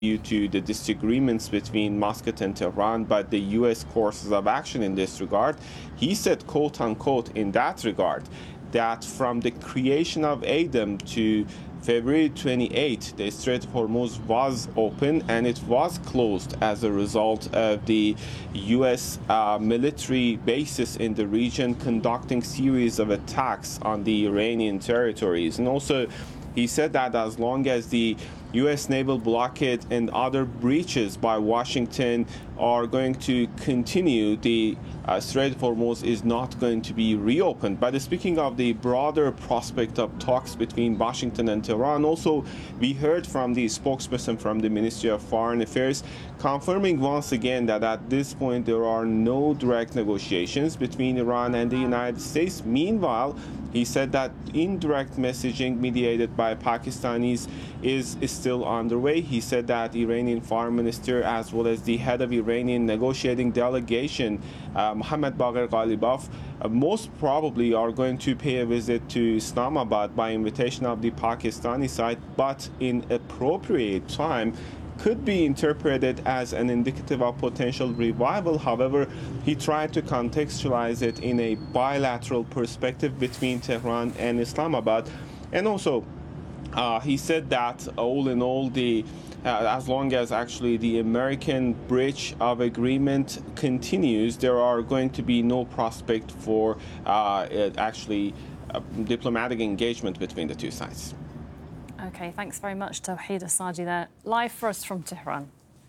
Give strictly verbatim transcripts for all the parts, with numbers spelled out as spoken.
due to the disagreements between Muscat and Tehran, but the U S courses of action in this regard. He said, quote unquote, in that regard, that from the creation of A D A M to February twenty-eighth, the Strait of Hormuz was open and it was closed as a result of the U S uh, military bases in the region conducting series of attacks on the Iranian territories. And also, he said that as long as the U S naval blockade and other breaches by Washington are going to continue, the uh, Strait of Hormuz is not going to be reopened. But speaking of the broader prospect of talks between Washington and Tehran, also we heard from the spokesperson from the Ministry of Foreign Affairs confirming once again that at this point there are no direct negotiations between Iran and the United States. Meanwhile, he said that indirect messaging mediated by Pakistanis is, is still underway. He said that Iranian Foreign Minister as well as the head of Iranian negotiating delegation, uh, Mohammad Bagher Ghalibaf, uh, most probably are going to pay a visit to Islamabad by invitation of the Pakistani side, but in appropriate time could be interpreted as an indicative of potential revival. However, he tried to contextualize it in a bilateral perspective between Tehran and Islamabad. And also, uh, he said that all in all, the uh, as long as actually the American breach of agreement continues, there are going to be no prospect for uh, actually uh, diplomatic engagement between the two sides. OK, thanks very much, Tawheed Assaji there, live for us from Tehran.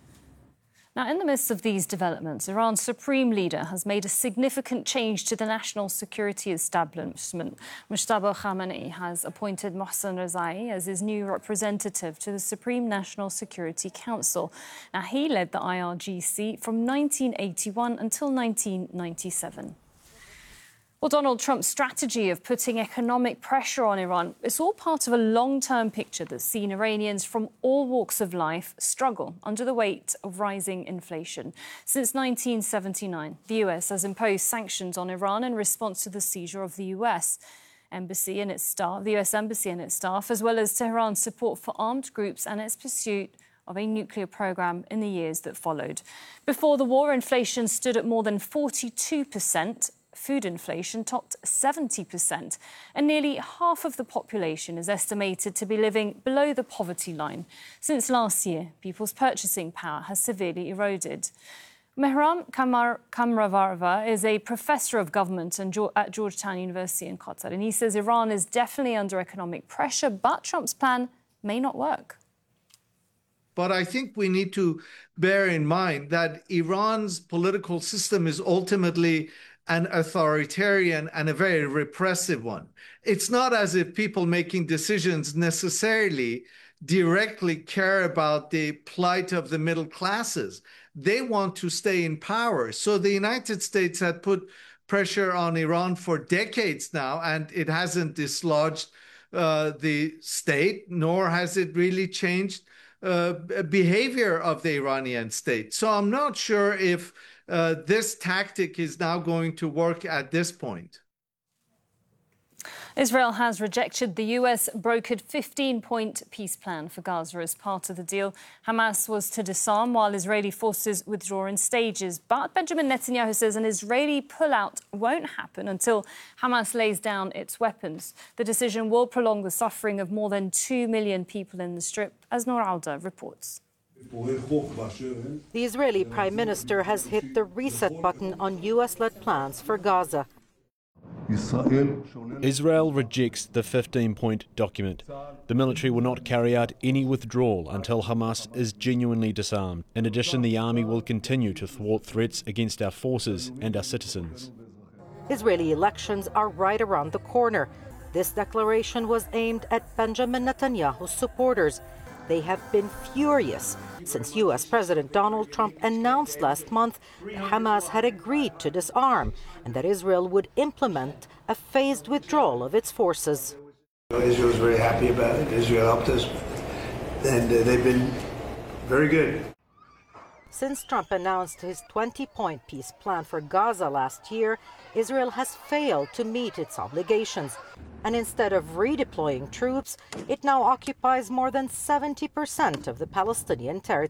Now, in the midst of these developments, Iran's supreme leader has made a significant change to the national security establishment. Mujtaba Khamenei has appointed Mohsen Rezai as his new representative to the Supreme National Security Council. Now, he led the I R G C from nineteen eighty-one until nineteen ninety-seven. Well, Donald Trump's strategy of putting economic pressure on Iran, it's all part of a long-term picture that's seen Iranians from all walks of life struggle under the weight of rising inflation. Since nineteen seventy-nine, the U S has imposed sanctions on Iran in response to the seizure of the U S embassy and its staff, the U S embassy and its staff, as well as Tehran's support for armed groups and its pursuit of a nuclear program in the years that followed. Before the war, inflation stood at more than forty-two percent. Food inflation topped seventy percent, and nearly half of the population is estimated to be living below the poverty line. Since last year, people's purchasing power has severely eroded. Mehram Kamar Kamravarva is a professor of government at Georgetown University in Qatar, and he says Iran is definitely under economic pressure, but Trump's plan may not work. But I think we need to bear in mind that Iran's political system is ultimately an authoritarian and a very repressive one. It's not as if people making decisions necessarily directly care about the plight of the middle classes. They want to stay in power. So the United States had put pressure on Iran for decades now, and it hasn't dislodged uh, the state, nor has it really changed uh, behavior of the Iranian state. So I'm not sure if Uh, this tactic is now going to work at this point. Israel has rejected the U S brokered fifteen-point peace plan for Gaza as part of the deal. Hamas was to disarm while Israeli forces withdraw in stages. But Benjamin Netanyahu says an Israeli pullout won't happen until Hamas lays down its weapons. The decision will prolong the suffering of more than two million people in the Strip, as Noor Alda reports. The Israeli Prime Minister has hit the reset button on U S-led plans for Gaza. Israel rejects the fifteen-point document. The military will not carry out any withdrawal until Hamas is genuinely disarmed. In addition, the army will continue to thwart threats against our forces and our citizens. Israeli elections are right around the corner. This declaration was aimed at Benjamin Netanyahu's supporters. They have been furious since U S President Donald Trump announced last month that Hamas had agreed to disarm and that Israel would implement a phased withdrawal of its forces. Israel is very happy about it. Israel helped us, and uh, they've been very good. Since Trump announced his twenty-point peace plan for Gaza last year, Israel has failed to meet its obligations. And instead of redeploying troops, it now occupies more than seventy percent of the Palestinian territory.